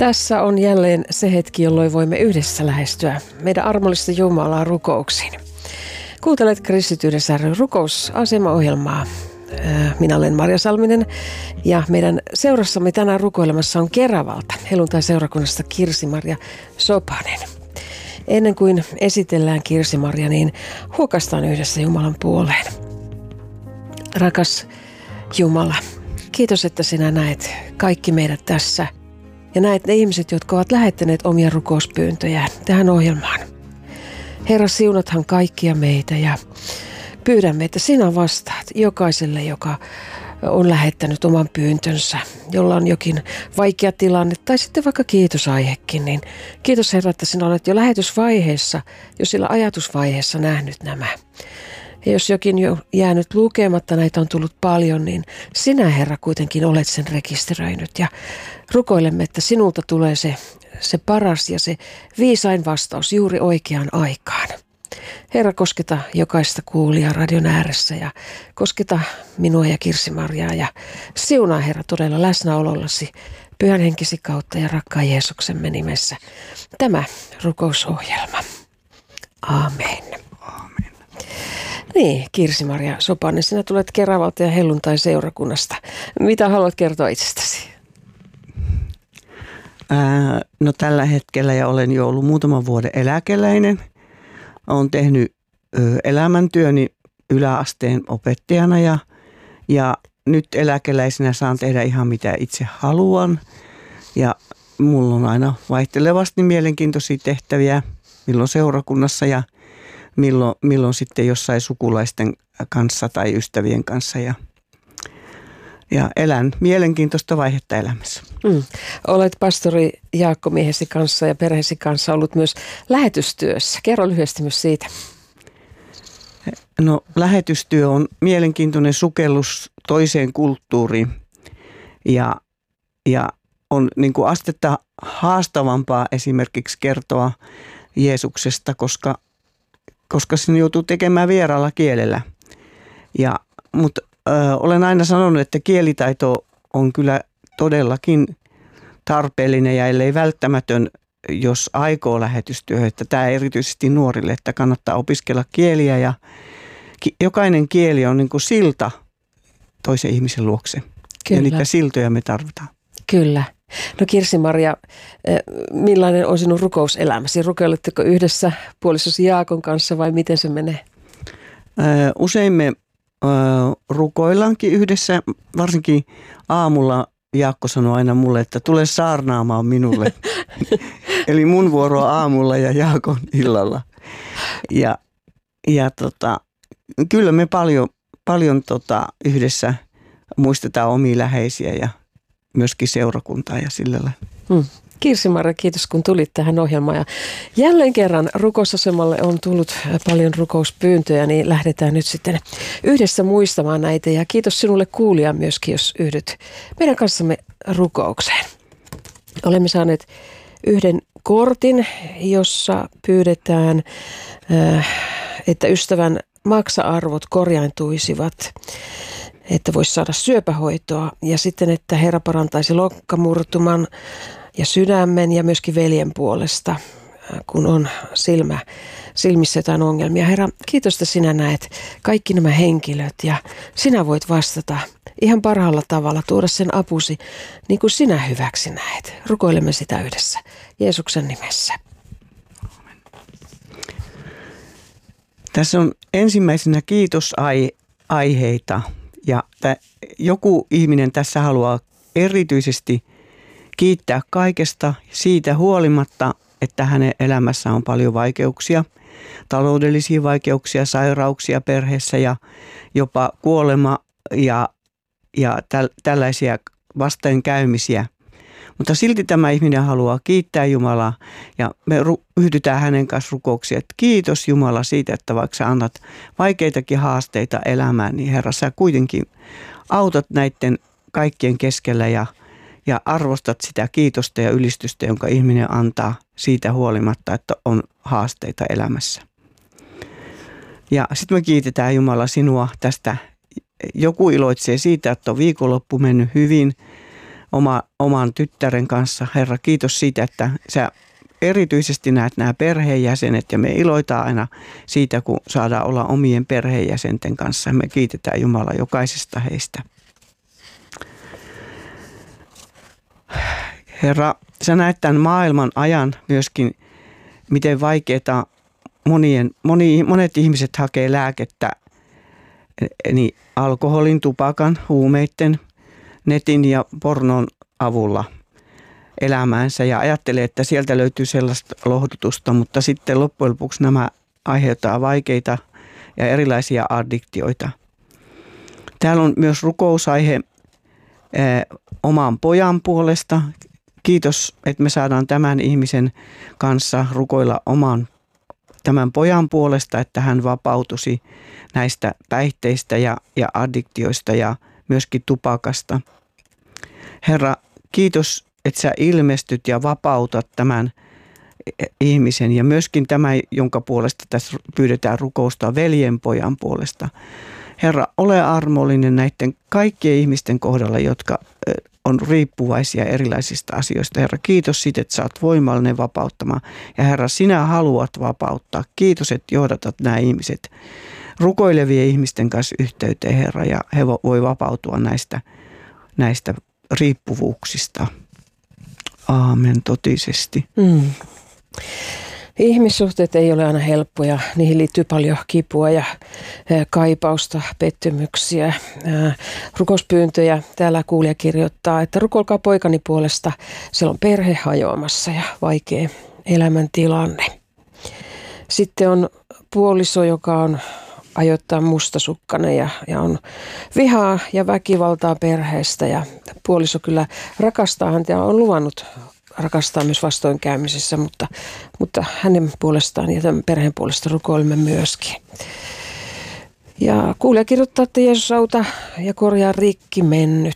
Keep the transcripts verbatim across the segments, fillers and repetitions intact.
Tässä on jälleen se hetki, jolloin voimme yhdessä lähestyä meidän armollista Jumalaa rukouksiin. Kuuntelet Kristityyden säädön rukousasemaohjelmaa. Minä olen Marja Salminen ja meidän seurassamme tänään rukoilemassa on Keravalta helluntai-seurakunnasta Kirsi-Maria Sopanen. Ennen kuin esitellään Kirsi-Maria, niin huokastaan yhdessä Jumalan puoleen. Rakas Jumala, kiitos, että sinä näet kaikki meidät tässä ja näet ne ihmiset, jotka ovat lähettäneet omia rukouspyyntöjään tähän ohjelmaan. Herra, siunathan kaikkia meitä ja pyydämme, että sinä vastaat jokaiselle, joka on lähettänyt oman pyyntönsä, jolla on jokin vaikea tilanne tai sitten vaikka kiitosaihekin. Niin kiitos Herra, että sinä olet jo lähetysvaiheessa, jo sillä ajatusvaiheessa nähnyt nämä. Ja jos jokin jo jäänyt lukematta, näitä on tullut paljon, niin sinä Herra kuitenkin olet sen rekisteröinyt. Ja rukoilemme, että sinulta tulee se, se paras ja se viisain vastaus juuri oikeaan aikaan. Herra, kosketa jokaista kuulijaa radion ääressä ja kosketa minua ja Kirsi-Mariaa ja siunaa Herra todella läsnäolollasi pyhän henkisi kautta ja rakkaan Jeesuksemme nimessä. Tämä rukousohjelma. Aamen. Aamen. Niin, Kirsi-Maria Sopanen, sinä tulet Keravalta ja helluntai-seurakunnasta. Mitä haluat kertoa itsestäsi? Ää, no tällä hetkellä ja olen jo ollut muutaman vuoden eläkeläinen. Olen tehnyt ö, elämäntyöni yläasteen opettajana ja, ja nyt eläkeläisenä saan tehdä ihan mitä itse haluan. Ja mulla on aina vaihtelevasti mielenkiintoisia tehtäviä, milloin seurakunnassa ja milloin, milloin sitten jossain sukulaisten kanssa tai ystävien kanssa. Ja, ja elän mielenkiintoista vaihetta elämässä. Mm. Olet pastori Jaakko miehesi kanssa ja perheesi kanssa ollut myös lähetystyössä. Kerro lyhyesti myös siitä. No, lähetystyö on mielenkiintoinen sukellus toiseen kulttuuriin ja, ja on niin kuin astetta haastavampaa esimerkiksi kertoa Jeesuksesta, koska, koska sen joutuu tekemään vieraalla kielellä. Ja, mutta ö, olen aina sanonut, että kielitaito on kyllä todellakin tarpeellinen ja ellei välttämätön, jos aikoo lähetystyöhön, että tämä erityisesti nuorille, että kannattaa opiskella kieliä ja ki- jokainen kieli on niin kuin silta toisen ihmisen luokse. Kyllä. Ja niitä siltoja me tarvitaan. Kyllä. No Kirsi-Maria, millainen on sinun rukouselämäsi? Rukoiletteko yhdessä puolisosi Jaakon kanssa vai miten se menee? Usein me rukoillaankin yhdessä, varsinkin aamulla. Jaakko sanoi aina mulle, että tule saarnaamaan minulle. Eli mun vuoro aamulla ja Jaakon illalla. Ja, ja tota, kyllä me paljon, paljon tota, yhdessä muistetaan omia läheisiä ja myöskin seurakuntaa ja sillä lailla. Hmm. Kirsi-Maria, kiitos kun tulit tähän ohjelmaan. Ja jälleen kerran rukousasemalle on tullut paljon rukouspyyntöjä, niin lähdetään nyt sitten yhdessä muistamaan näitä. Ja kiitos sinulle kuulija myöskin, jos yhdyt meidän kanssamme rukoukseen. Olemme saaneet yhden kortin, jossa pyydetään, että ystävän maksa-arvot korjaantuisivat, että voisi saada syöpähoitoa ja sitten, että Herra parantaisi lokkamurtuman ja sydämen ja myöskin veljen puolesta, kun on silmä, silmissä jotain ongelmia. Herra, kiitos, että sinä näet kaikki nämä henkilöt ja sinä voit vastata ihan parhaalla tavalla, tuoda sen apusi niin kuin sinä hyväksi näet. Rukoilemme sitä yhdessä Jeesuksen nimessä. Tässä on ensimmäisenä kiitosaiheita ja joku ihminen tässä haluaa erityisesti kiittää kaikesta siitä huolimatta, että hänen elämässä on paljon vaikeuksia, taloudellisia vaikeuksia, sairauksia perheessä ja jopa kuolema ja, ja täl, tällaisia vastoinkäymisiä. Mutta silti tämä ihminen haluaa kiittää Jumalaa ja me ru- yhdytään hänen kanssa rukouksiin, että kiitos Jumala siitä, että vaikka sä annat vaikeitakin haasteita elämään, niin Herra, sä kuitenkin autat näiden kaikkien keskellä ja Ja arvostat sitä kiitosta ja ylistystä, jonka ihminen antaa siitä huolimatta, että on haasteita elämässä. Ja sitten me kiitetään Jumala sinua tästä. Joku iloitsee siitä, että on viikonloppu mennyt hyvin. oma, oman tyttären kanssa. Herra, kiitos siitä, että sä erityisesti näet nämä perheenjäsenet ja me iloitaan aina siitä, kun saadaan olla omien perheenjäsenten kanssa. Me kiitetään Jumala jokaisesta heistä. Herra, sä näet tämän maailman ajan myöskin, miten vaikeaa monien, moni, monet ihmiset hakee lääkettä niin alkoholin, tupakan, huumeiden, netin ja pornon avulla elämäänsä ja ajattelee, että sieltä löytyy sellaista lohdutusta, mutta sitten loppujen lopuksi nämä aiheuttaa vaikeita ja erilaisia addiktioita. Täällä on myös rukousaihe eh, oman pojan puolesta. Kiitos, että me saadaan tämän ihmisen kanssa rukoilla oman tämän pojan puolesta, että hän vapautuisi näistä päihteistä ja, ja addiktioista ja myöskin tupakasta. Herra, kiitos, että sä ilmestyt ja vapautat tämän ihmisen ja myöskin tämä, jonka puolesta tässä pyydetään rukousta, veljenpojan puolesta. Herra, ole armollinen näiden kaikkien ihmisten kohdalla, jotka on riippuvaisia erilaisista asioista. Herra, kiitos siitä, että sä oot voimallinen vapauttamaan. Ja Herra, sinä haluat vapauttaa. Kiitos, että johdatat nämä ihmiset rukoilevien ihmisten kanssa yhteyteen, Herra, ja he voi vapautua näistä, näistä riippuvuuksista. Aamen, totisesti. Mm. Ihmissuhteet ei ole aina helppoja. Niihin liittyy paljon kipua ja kaipausta, pettymyksiä, rukouspyyntöjä. Täällä kuulija kirjoittaa, että rukoilkaa poikani puolesta. Siellä on perhe hajoamassa ja vaikea elämäntilanne. Sitten on puoliso, joka on ajoittain mustasukkainen ja, ja on vihaa ja väkivaltaa perheestä. Ja puoliso kyllä rakastaa häntä ja on luvannut rakastaa myös vastoinkäymisissä, mutta, mutta hänen puolestaan ja tämän perheen puolesta rukoilemme myöskin. Ja kuulija kirjoittaa, että Jeesus auta ja korjaa rikki mennyt.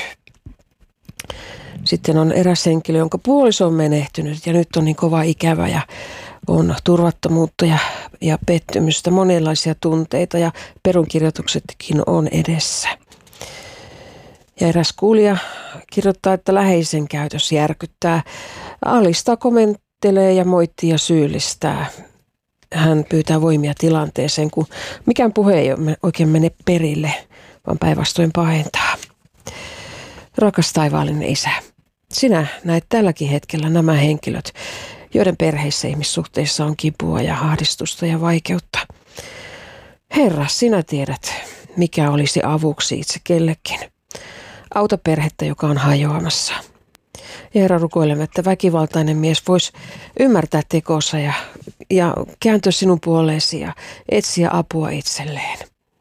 Sitten on eräs henkilö, jonka puoliso on menehtynyt ja nyt on niin kova ikävä ja on turvattomuutta ja, ja pettymystä, monenlaisia tunteita ja perunkirjoituksetkin on edessä. Ja eräs kuulija kirjoittaa, että läheisen käytös järkyttää, alistaa, komentelee ja moittii ja syyllistää. Hän pyytää voimia tilanteeseen, kun mikään puhe ei oikein mene perille, vaan päinvastoin pahentaa. Rakas taivaallinen Isä, sinä näet tälläkin hetkellä nämä henkilöt, joiden perheissä ihmissuhteissa on kipua ja ahdistusta ja vaikeutta. Herra, sinä tiedät, mikä olisi avuksi itse kellekin. Auta perhettä, joka on hajoamassa. Ja Herra, rukoilemme, että väkivaltainen mies voisi ymmärtää tekonsa ja, ja kääntyä sinun puoleesi ja etsiä apua itselleen.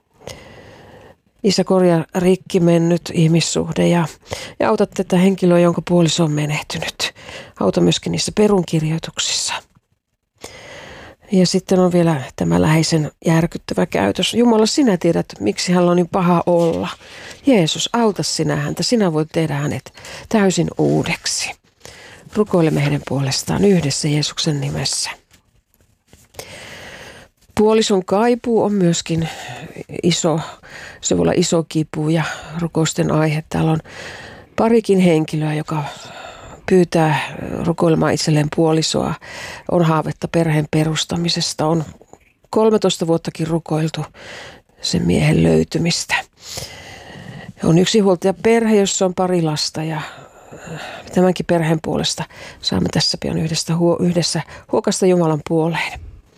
Isä, korjaa rikki mennyt ihmissuhde ja, ja auta tätä henkilöä, jonka puoliso on menehtynyt. Auta myöskin niissä perunkirjoituksissa. Ja sitten on vielä tämä läheisen järkyttävä käytös. Jumala, sinä tiedät, miksi hän on niin paha olla. Jeesus, auta sinä häntä. Sinä voit tehdä hänet täysin uudeksi. Rukoilemme heidän puolestaan yhdessä Jeesuksen nimessä. Puolison kaipuu on myöskin iso, se voi olla iso kipu ja rukousten aihe. Täällä on parikin henkilöä, joka pyytää rukoilemaan itselleen puolisoa. On haavetta perheen perustamisesta. On kolmetoista vuottakin rukoiltu sen miehen löytymistä. On yksinhuoltaja perhe, jossa on pari lasta ja tämänkin perheen puolesta saamme tässä pian yhdessä, yhdessä huokasta Jumalan puoleen.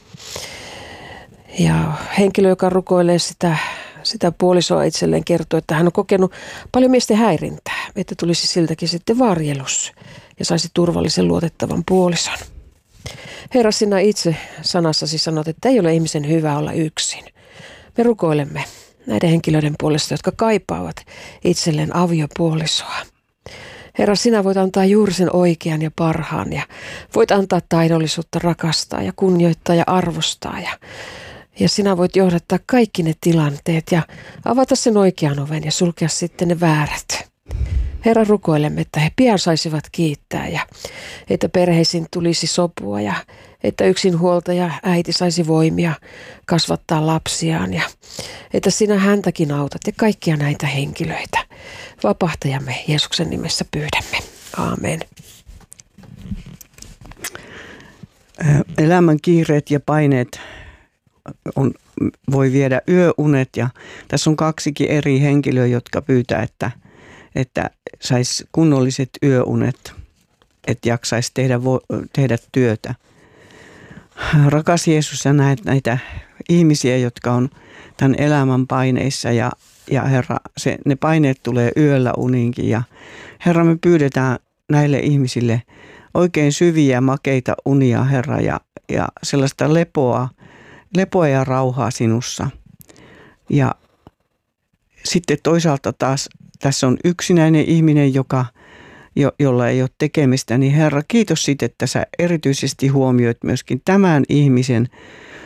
Ja henkilö, joka rukoilee sitä, sitä puolisoa itselleen, kertoo, että hän on kokenut paljon miesten häirintää, että tulisi siltäkin sitten varjelus ja saisi turvallisen luotettavan puolison. Herra, sinä itse sanassasi sanot, että ei ole ihmisen hyvä olla yksin. Me rukoilemme näiden henkilöiden puolesta, jotka kaipaavat itselleen aviopuolisoa. Herra, sinä voit antaa juuri sen oikean ja parhaan ja voit antaa taidollisuutta rakastaa ja kunnioittaa ja arvostaa ja Ja sinä voit johdattaa kaikki ne tilanteet ja avata sen oikean oven ja sulkea sitten ne väärät. Herra, rukoilemme, että he pian saisivat kiittää ja että perheisiin tulisi sopua ja että yksinhuoltaja äiti saisi voimia kasvattaa lapsiaan ja että sinä häntäkin autat ja kaikkia näitä henkilöitä. Vapahtajamme Jeesuksen nimessä pyydämme. Aamen. Elämän kiireet ja paineet on, voi viedä yöunet ja tässä on kaksikin eri henkilöä, jotka pyytää, että, että saisi kunnolliset yöunet, että jaksaisi tehdä, tehdä työtä. Rakas Jeesus, sä näet näitä ihmisiä, jotka on tämän elämän paineissa ja, ja Herra, se, ne paineet tulee yöllä uniinkin ja Herra, me pyydetään näille ihmisille oikein syviä, makeita unia, Herra, ja, ja sellaista lepoa, lepoa ja rauhaa sinussa. Ja sitten toisaalta taas tässä on yksinäinen ihminen, joka, jo, jolla ei ole tekemistä, niin Herra, kiitos siitä, että sä erityisesti huomioit myöskin tämän ihmisen